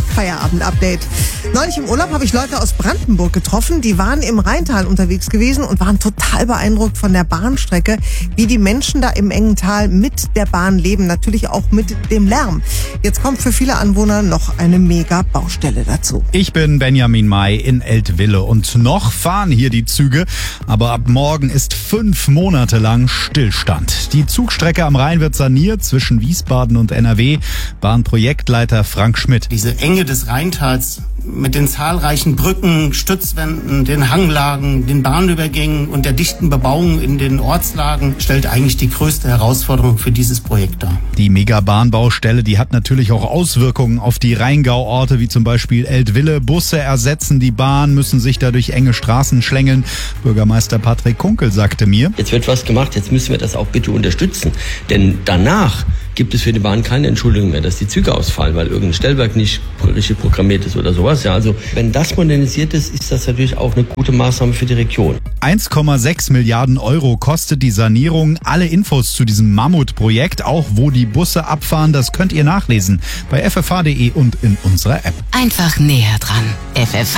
Feierabend-Update. Neulich im Urlaub habe ich Leute aus Brandenburg getroffen, die waren im Rheintal unterwegs gewesen und waren total beeindruckt von der Bahnstrecke, wie die Menschen da im engen Tal mit der Bahn leben, natürlich auch mit dem Lärm. Jetzt kommt für viele Anwohner noch eine mega Baustelle dazu. Ich bin Benjamin May in Eltville und noch fahren hier die Züge, aber ab morgen ist 5 Monate lang Stillstand. Die Zugstrecke am Rhein wird saniert zwischen Wiesbaden und NRW. Bahnprojektleiter Frank Schmidt. Diese Enge des Rheintals mit den zahlreichen Brücken, Stützwänden, den Hanglagen, den Bahnübergängen und der dichten Bebauung in den Ortslagen stellt eigentlich die größte Herausforderung für dieses Projekt dar. Die Megabahnbaustelle, die hat natürlich auch Auswirkungen auf die Rheingau-Orte wie zum Beispiel Eltville. Busse ersetzen die Bahn, müssen sich dadurch enge Straßen schlängeln. Bürgermeister Patrick Kunkel sagte mir: Jetzt wird was gemacht, jetzt müssen wir das auch bitte unterstützen. Denn danach gibt es für die Bahn keine Entschuldigung mehr, dass die Züge ausfallen, weil irgendein Stellwerk nicht richtig programmiert ist oder sowas. Ja, also wenn das modernisiert ist, ist das natürlich auch eine gute Maßnahme für die Region. 1,6 Milliarden Euro kostet die Sanierung. Alle Infos zu diesem Mammutprojekt, auch wo die Busse abfahren, das könnt ihr nachlesen bei ffh.de und in unserer App. Einfach näher dran. FFH